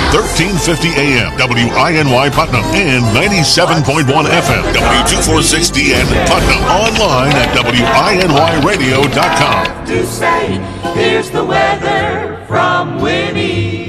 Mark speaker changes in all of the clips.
Speaker 1: 1350 AM, WINY Putnam, and 97.1 FM, W246DN Putnam. Online at WINYradio.com.
Speaker 2: To say, here's the weather from Winnie.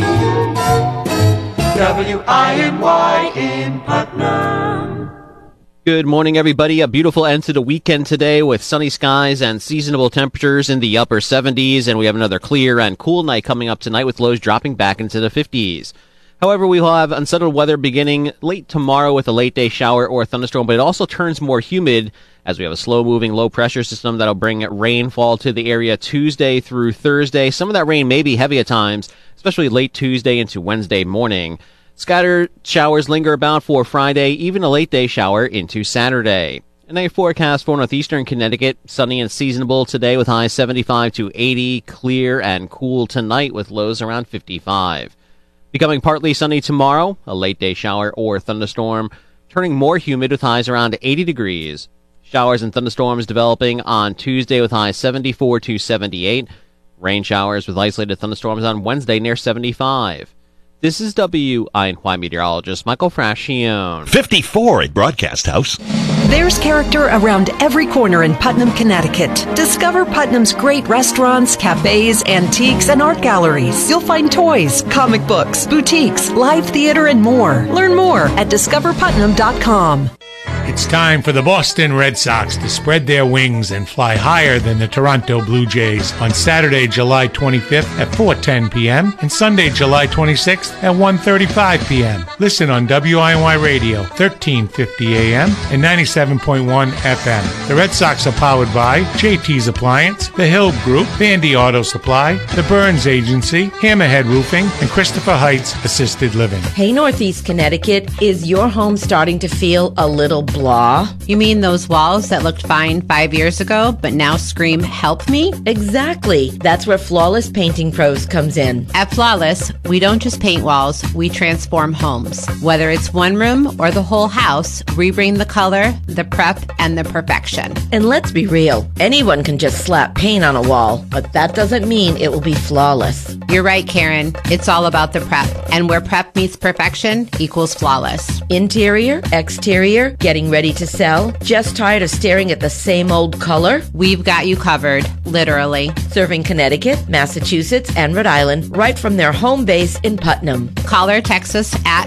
Speaker 2: WINY in Putnam.
Speaker 3: Good morning, everybody. A beautiful end to the weekend today with sunny skies and seasonable temperatures in the upper 70s, and we have another clear and cool night coming up tonight with lows dropping back into the 50s. However, we will have unsettled weather beginning late tomorrow with a late day shower or thunderstorm, but it also turns more humid as we have a slow-moving low-pressure system that'll bring rainfall to the area Tuesday through Thursday. Some of that rain may be heavy at times, especially late Tuesday into Wednesday morning. Scattered showers linger about for Friday, even a late day shower into Saturday. And a forecast for northeastern Connecticut, sunny and seasonable today with highs 75 to 80, clear and cool tonight with lows around 55. Becoming partly sunny tomorrow, a late day shower or thunderstorm, turning more humid with highs around 80 degrees. Showers and thunderstorms developing on Tuesday with highs 74 to 78. Rain showers with isolated thunderstorms on Wednesday near 75. This is WINY meteorologist Michael Frascione.
Speaker 4: 54 at Broadcast House.
Speaker 5: There's character around every corner in Putnam, Connecticut. Discover Putnam's great restaurants, cafes, antiques, and art galleries. You'll find toys, comic books, boutiques, live theater, and more. Learn more at discoverputnam.com.
Speaker 6: It's time for the Boston Red Sox to spread their wings and fly higher than the Toronto Blue Jays on Saturday, July 25th at 4:10 p.m. and Sunday, July 26th at 1:35 p.m. Listen on WINY Radio, 1350 a.m. and 97.1 FM. The Red Sox are powered by JT's Appliance, The Hill Group, Vandy Auto Supply, The Burns Agency, Hammerhead Roofing, and Christopher Heights Assisted Living.
Speaker 7: Hey, Northeast Connecticut, is your home starting to feel a little blah?
Speaker 8: You mean those walls that looked fine 5 years ago, but now scream, help me?
Speaker 7: Exactly. That's where Flawless Painting Pros comes in.
Speaker 8: At Flawless, we don't just paint walls, we transform homes. Whether it's one room or the whole house, we bring the color, the prep, and the perfection.
Speaker 7: And let's be real, anyone can just slap paint on a wall, but that doesn't mean it will be flawless.
Speaker 8: You're right, Karen. It's all about the prep. And where prep meets perfection equals flawless.
Speaker 7: Interior, exterior, getting ready to sell? Just tired of staring at the same old color?
Speaker 8: We've got you covered, literally.
Speaker 7: Serving Connecticut, Massachusetts, and Rhode Island right from their home base in Putnam.
Speaker 8: Call or text us at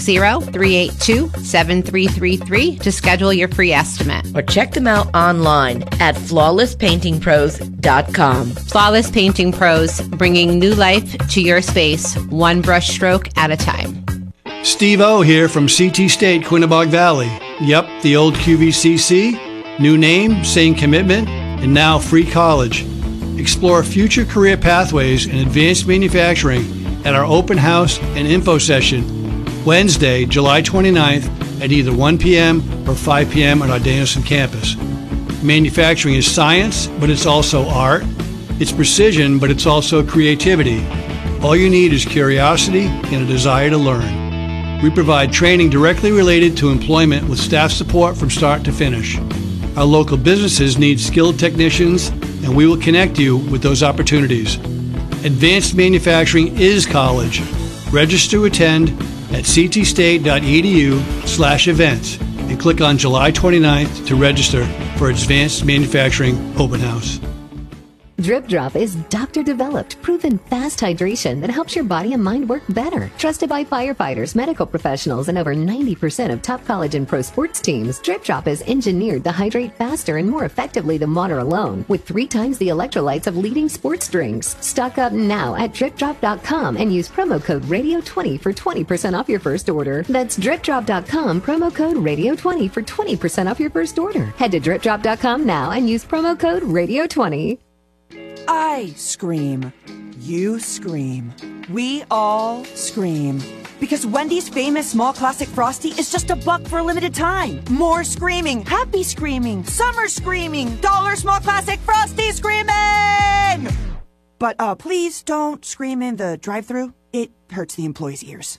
Speaker 8: 860-382-7333 to schedule your free estimate.
Speaker 7: Or check them out online at flawlesspaintingpros.com.
Speaker 8: Flawless Painting Pros, bringing new life to your space, one brush stroke at a time.
Speaker 9: Steve O here from CT State, Quinnebog Valley. Yep, the old QVCC. New name, same commitment, and now free college. Explore future career pathways in advanced manufacturing at our open house and info session Wednesday, July 29th at either 1 p.m. or 5 p.m. on our Danielson campus. Manufacturing is science, but it's also art. It's precision, but it's also creativity. All you need is curiosity and a desire to learn. We provide training directly related to employment with staff support from start to finish. Our local businesses need skilled technicians, and we will connect you with those opportunities. Advanced manufacturing is college. Register to attend at ctstate.edu/events and click on July 29th to register for Advanced Manufacturing Open House.
Speaker 10: Drip Drop is doctor-developed, proven fast hydration that helps your body and mind work better. Trusted by firefighters, medical professionals, and over 90% of top college and pro sports teams, Drip Drop is engineered to hydrate faster and more effectively than water alone, with 3 times the electrolytes of leading sports drinks. Stock up now at DripDrop.com and use promo code Radio20 for 20% off your first order. That's DripDrop.com, promo code Radio20 for 20% off your first order. Head to DripDrop.com now and use promo code Radio20.
Speaker 11: I scream. You scream. We all scream. Because Wendy's famous small classic Frosty is just $1 for a limited time. More screaming, happy screaming, summer screaming, dollar small classic Frosty screaming! But please don't scream in the drive-thru. It hurts the employees' ears.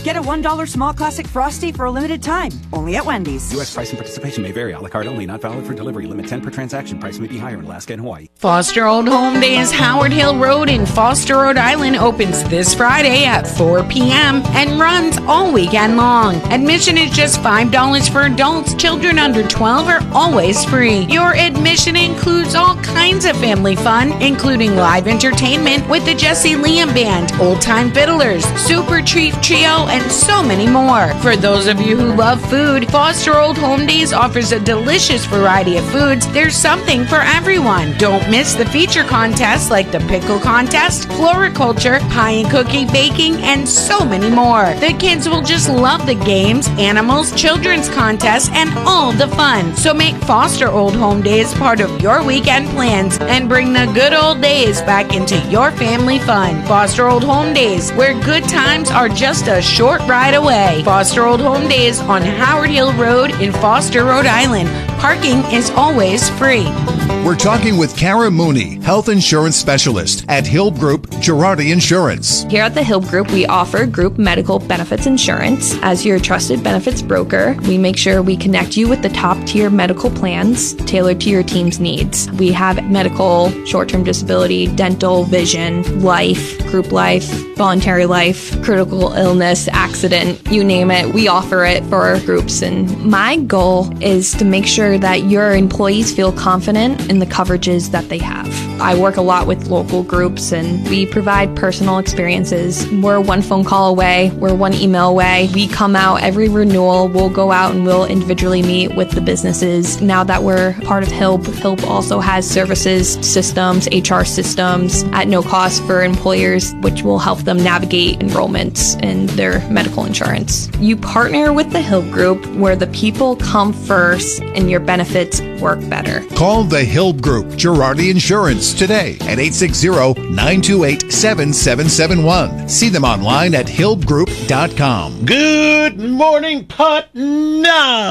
Speaker 11: Get a $1 small classic Frosty for a limited time, only at Wendy's.
Speaker 12: U.S. price and participation may vary. A la carte only, not valid for delivery. Limit 10 per transaction. Price may be higher in Alaska and Hawaii.
Speaker 13: Foster Old Home Days Howard Hill Road in Foster, Rhode Island opens this Friday at 4 p.m. and runs all weekend long. Admission is just $5 for adults. Children under 12 are always free. Your admission includes all kinds of family fun, including live entertainment with the Jesse Liam Band, Old Time Fiddlers, Super Chief Trio, and so many more. For those of you who love food, Foster Old Home Days offers a delicious variety of foods. There's something for everyone. Don't miss the feature contests like the pickle contest, floriculture, pie and cookie baking, and so many more. The kids will just love the games, animals, children's contests, and all the fun. So make Foster Old Home Days part of your weekend plans and bring the good old days back into your family fun. Foster Old Home Days, where good times are just a short ride away. Foster Old Home Days on Howard Hill Road in Foster, Rhode Island. Parking is always free.
Speaker 14: We're talking with Kara Mooney, health insurance specialist at Hill Group Girardi Insurance.
Speaker 15: Here at the Hill Group, we offer group medical benefits insurance. As your trusted benefits broker, we make sure we connect you with the top tier medical plans tailored to your team's needs. We have medical, short-term disability, dental, vision, life, group life, voluntary life, critical illness, accident, you name it. We offer it for our groups. And my goal is to make sure that your employees feel confident in the coverages that they have. I work a lot with local groups and we provide personal experiences. We're one phone call away. We're one email away. We come out every renewal. We'll go out and we'll individually meet with the businesses. Now that we're part of HILP, HILP also has services, systems, HR systems at no cost for employers, which will help them navigate enrollments in their medical insurance. You partner with the HILP Group where the people come first and your benefits work better.
Speaker 14: Call the Hill Group Girardi Insurance today at 860-928-7771. See them online at hillgroup.com.
Speaker 4: Good morning, Putnam.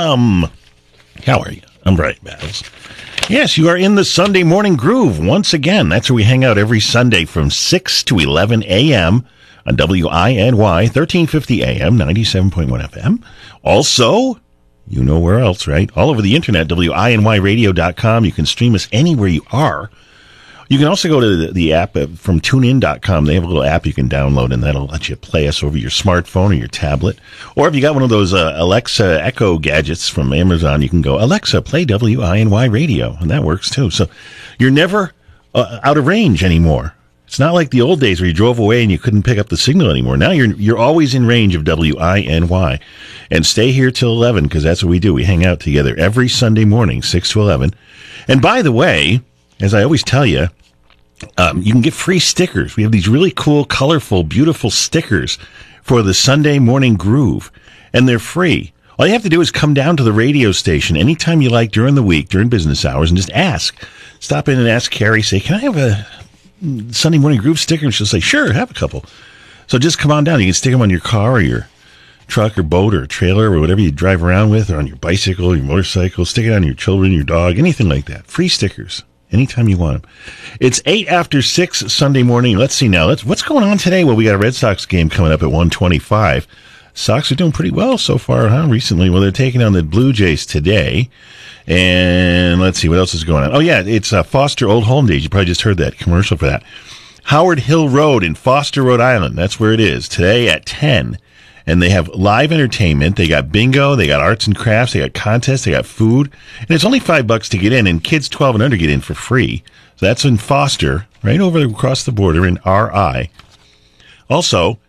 Speaker 4: How are you? I'm Brian Battles. Yes, you are in the Sunday Morning Groove once again. That's where we hang out every Sunday from 6 to 11 a.m. on WINY 1350 AM, 97.1 FM. Also, you know where else, right? All over the internet, WINYradio.com. You can stream us anywhere you are. You can also go to the app from TuneIn.com. They have a little app you can download, and that'll let you play us over your smartphone or your tablet. Or if you got one of those Alexa Echo gadgets from Amazon, you can go, Alexa, play WINY Radio, and that works too. So you're never out of range anymore. It's not like the old days where you drove away and you couldn't pick up the signal anymore. Now you're always in range of WINY. And stay here till 11, because that's what we do. We hang out together every Sunday morning, 6 to 11. And by the way, as I always tell you, you can get free stickers. We have these really cool, colorful, beautiful stickers for the Sunday Morning Groove, and they're free. All you have to do is come down to the radio station anytime you like during the week, during business hours, and just ask. Stop in and ask Carrie, say, can I have a Sunday Morning Groove sticker? And she'll say, sure, have a couple. So just come on down. You can stick them on your car or your truck or boat or trailer or whatever you drive around with, or on your bicycle, your motorcycle. Stick it on your children, your dog, anything like that. Free stickers anytime you want them. It's 8 after 6 Sunday morning. Let's see now. What's going on today? Well, we got a Red Sox game coming up at 1:25. Sox are doing pretty well so far, recently. Well, they're taking on the Blue Jays today. And let's see, what else is going on? Oh, yeah, it's Foster Old Home Days. You probably just heard that commercial for that. Howard Hill Road in Foster, Rhode Island. That's where it is today at 10. And they have live entertainment. They got bingo. They got arts and crafts. They got contests. They got food. And it's only $5 to get in. And kids 12 and under get in for free. So that's in Foster, right over across the border in RI. Also,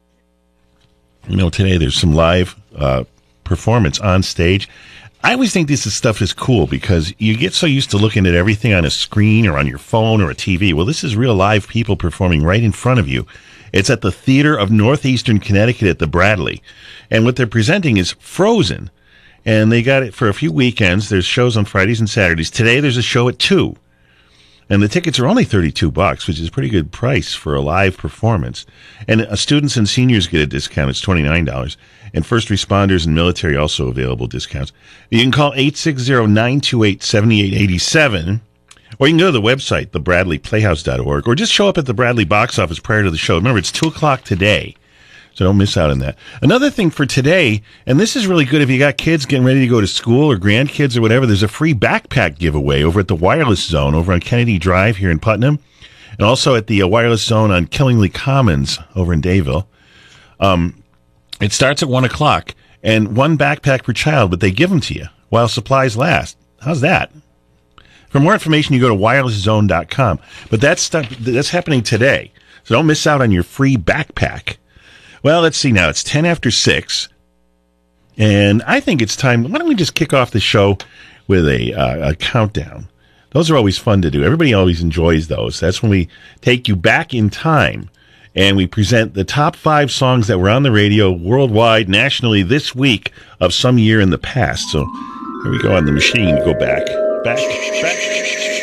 Speaker 4: today there's some live performance on stage. I always think this stuff is cool because you get so used to looking at everything on a screen or on your phone or a TV. Well, this is real live people performing right in front of you. It's at the Theater of Northeastern Connecticut at the Bradley. And what they're presenting is Frozen. And they got it for a few weekends. There's shows on Fridays and Saturdays. Today there's a show at 2. And the tickets are only $32, which is a pretty good price for a live performance. And students and seniors get a discount. It's $29. And first responders and military also available discounts. You can call 860-928-7887. Or you can go to the website, thebradleyplayhouse.org, or just show up at the Bradley box office prior to the show. Remember, it's 2 o'clock today. So don't miss out on that. Another thing for today, and this is really good if you got kids getting ready to go to school or grandkids or whatever, there's a free backpack giveaway over at the Wireless Zone over on Kennedy Drive here in Putnam, and also at the Wireless Zone on Killingly Commons over in Dayville. It starts at 1 o'clock, and one backpack per child, but they give them to you while supplies last. How's that? For more information, you go to wirelesszone.com. But that's happening today, so don't miss out on your free backpack. Well, let's see now. It's 10 after 6, and I think it's time. Why don't we just kick off the show with a countdown? Those are always fun to do. Everybody always enjoys those. That's when we take you back in time, and we present the top 5 songs that were on the radio worldwide, nationally this week of some year in the past. So here we go on the machine. Go back.